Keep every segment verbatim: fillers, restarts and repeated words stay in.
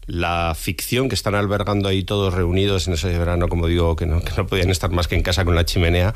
la ficción que están albergando ahí todos reunidos en ese verano, como digo, que no, que no podían estar más que en casa con la chimenea,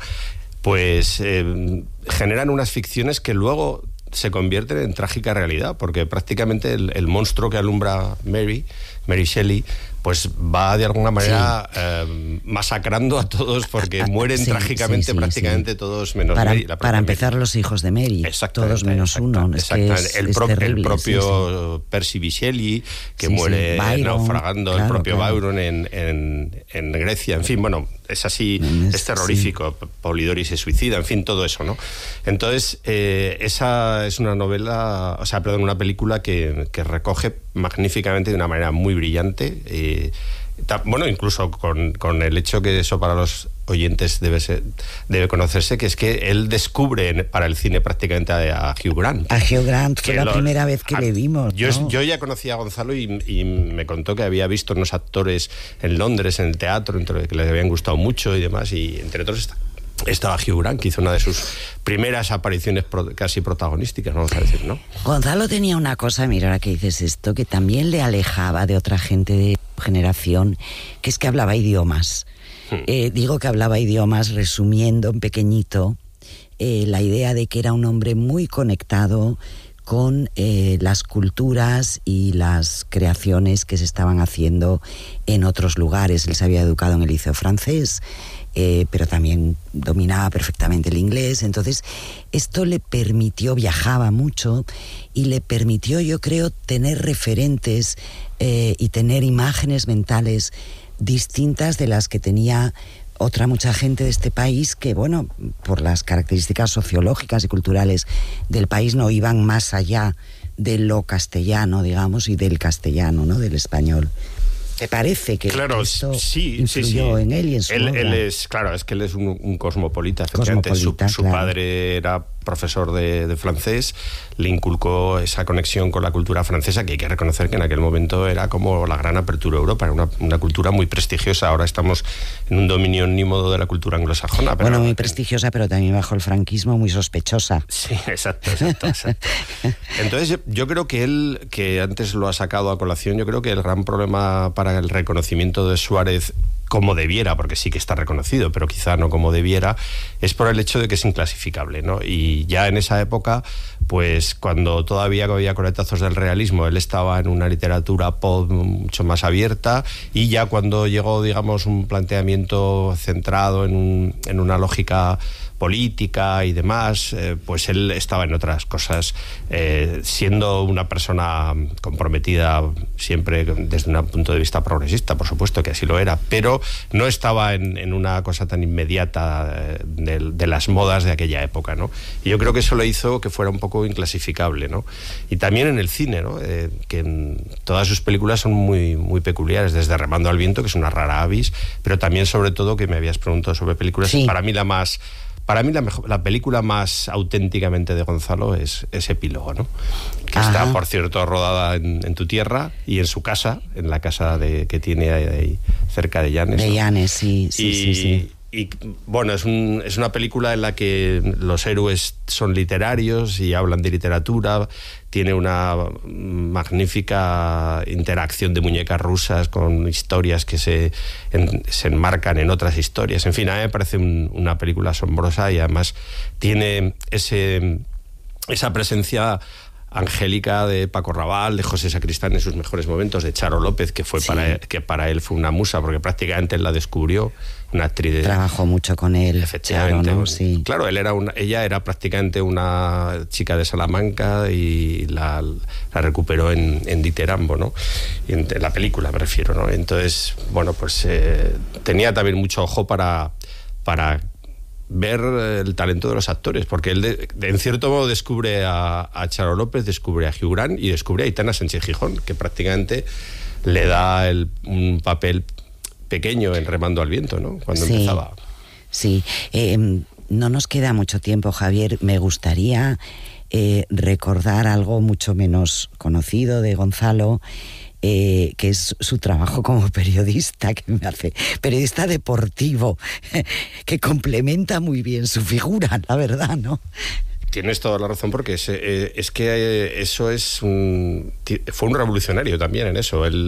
pues eh, generan unas ficciones que luego se convierten en trágica realidad, porque prácticamente el, el monstruo que alumbra Mary, Mary Shelley, pues va de alguna manera sí. eh, masacrando a todos, porque mueren sí, trágicamente sí, sí, prácticamente sí. todos menos para, Mary. La para empezar, Mary. Los hijos de Mary, todos menos exacta, uno. Es que es, el, es pro, terrible, el propio sí, sí. Percy Bysshe Shelley, que sí, muere sí. Byron, naufragando, claro, el propio claro. Byron en, en, en Grecia, en fin, bueno, es así, es, es terrorífico. Sí. Polidori se suicida, en fin, todo eso, ¿no? Entonces, eh, esa es una novela, o sea, perdón, una película que, que recoge magníficamente de una manera muy brillante. Eh, Bueno, incluso con, con el hecho que eso para los oyentes debe ser, debe conocerse, que es que él descubre para el cine prácticamente a, a Hugh Grant. A Hugh Grant, fue la los, primera vez que a, le vimos. Yo, ¿no? yo ya conocía a Gonzalo y, y me contó que había visto unos actores en Londres, en el teatro, entre, que les habían gustado mucho y demás, y entre otros está, estaba Hugh Grant, que hizo una de sus primeras apariciones pro, casi protagonísticas, vamos a decir, ¿no? Gonzalo tenía una cosa, mira, ahora que dices esto, que también le alejaba de otra gente de generación, que es que hablaba idiomas. Hmm. Eh, digo que hablaba idiomas resumiendo en pequeñito eh, la idea de que era un hombre muy conectado con eh, las culturas y las creaciones que se estaban haciendo en otros lugares. Él se había educado en el liceo francés, eh, pero también dominaba perfectamente el inglés. Entonces, esto le permitió, viajaba mucho, y le permitió, yo creo, tener referentes eh, y tener imágenes mentales distintas de las que tenía otra mucha gente de este país que, bueno, por las características sociológicas y culturales del país no iban más allá de lo castellano, digamos, y del castellano, ¿no?, del español. ¿Te parece que claro, esto sí, influyó sí, sí. en él y en su él, obra? él es, claro, es que él es un, un cosmopolita, efectivamente. Cosmopolita, su, su claro. padre era profesor de, de francés, le inculcó esa conexión con la cultura francesa, que hay que reconocer que en aquel momento era como la gran apertura a Europa, era una, una cultura muy prestigiosa. Ahora estamos en un dominio nímodo de la cultura anglosajona. Pero bueno, muy prestigiosa, pero también bajo el franquismo muy sospechosa. Sí, exacto, exacto, exacto. Entonces yo, yo creo que él, que antes lo ha sacado a colación, yo creo que el gran problema para el reconocimiento de Suárez como debiera, porque sí que está reconocido, pero quizá no como debiera, es por el hecho de que es inclasificable, ¿no? Y ya en esa época, pues cuando todavía había coletazos del realismo, él estaba en una literatura pop mucho más abierta, y ya cuando llegó, digamos, un planteamiento centrado en, un, en una lógica política y demás, eh, pues él estaba en otras cosas, eh, siendo una persona comprometida siempre desde un punto de vista progresista, por supuesto que así lo era, pero no estaba en, en una cosa tan inmediata eh, de, de las modas de aquella época, ¿no? Y yo creo que eso le hizo que fuera un poco inclasificable, ¿no? Y también en el cine, ¿no? Eh, que en todas sus películas son muy, muy peculiares, desde Remando al viento, que es una rara avis, pero también, sobre todo, que me habías preguntado sobre películas, sí. para mí la más... Para mí la, mejor, la película más auténticamente de Gonzalo es, es Epílogo, ¿no? Que Ajá. está, por cierto, rodada en, en tu tierra y en su casa, en la casa de, que tiene ahí cerca de Llanes. De ¿no? Llanes, sí, sí, y, sí, sí. Y bueno, es, un, es una película en la que los héroes son literarios y hablan de literatura, tiene una magnífica interacción de muñecas rusas con historias que se, en, se enmarcan en otras historias. En fin, a mí me parece un, una película asombrosa, y además tiene ese, esa presencia angélica de Paco Raval, de José Sacristán en sus mejores momentos, de Charo López, que fue sí. para él, que para él fue una musa, porque prácticamente él la descubrió, una actriz de... Trabajó mucho con él. Efectivamente. Claro, ¿no? Sí. Claro, él era una, ella era prácticamente una chica de Salamanca y la, la recuperó en, en Diterambo, ¿no? Y en, en la película me refiero, ¿no? Entonces, bueno, pues eh, tenía también mucho ojo para... para ver el talento de los actores, porque él de, de, en cierto modo descubre a, a Charo López, descubre a Hugh Grant y descubre a Aitana Sánchez Gijón, que prácticamente le da el, un papel pequeño en Remando al viento, ¿no? Cuando sí, empezaba. Sí, eh, no nos queda mucho tiempo, Javier. Me gustaría eh, recordar algo mucho menos conocido de Gonzalo, Eh, que es su trabajo como periodista, que me hace periodista deportivo, que complementa muy bien su figura, la verdad, ¿no? Tienes toda la razón, porque es, eh, es que eso es un, fue un revolucionario también en eso. Él